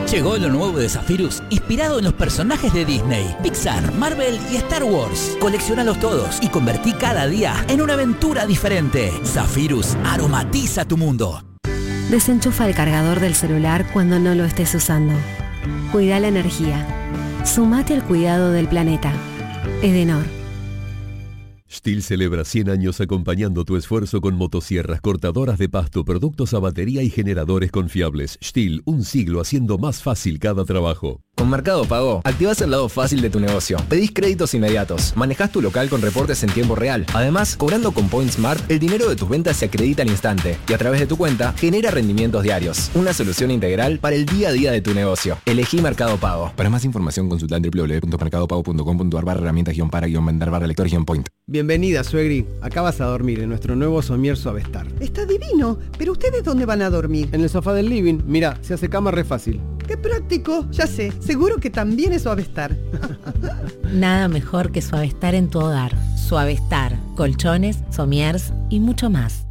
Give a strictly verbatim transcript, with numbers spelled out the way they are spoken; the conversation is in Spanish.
Llegó lo nuevo de Zephyrus, inspirado en los personajes de Disney, Pixar, Marvel y Star Wars. Coleccionalos todos y convertí cada día en una aventura diferente. Zephyrus aromatiza tu mundo. Desenchufa el cargador del celular cuando no lo estés usando. Cuida la energía. Sumate al cuidado del planeta. Edenor. Stihl celebra cien años acompañando tu esfuerzo con motosierras, cortadoras de pasto, productos a batería y generadores confiables. Stihl, un siglo haciendo más fácil cada trabajo. Con Mercado Pago, activás el lado fácil de tu negocio. Pedís créditos inmediatos, manejás tu local con reportes en tiempo real. Además, cobrando con Point Smart, el dinero de tus ventas se acredita al instante y a través de tu cuenta genera rendimientos diarios. Una solución integral para el día a día de tu negocio. Elegí Mercado Pago. Para más información consulta en doble u doble u doble u punto mercado pago punto com punto a r barra herramientas guión para guión vender barra lector guión point. Bienvenida, suegri. Acá vas a dormir en nuestro nuevo somier Suavestar. Está divino, pero ¿ustedes dónde van a dormir? En el sofá del living. Mira, se hace cama re fácil. ¡Qué práctico! Ya sé, seguro que también es Suavestar. Nada mejor que Suavestar en tu hogar. Suavestar, colchones, somiers y mucho más.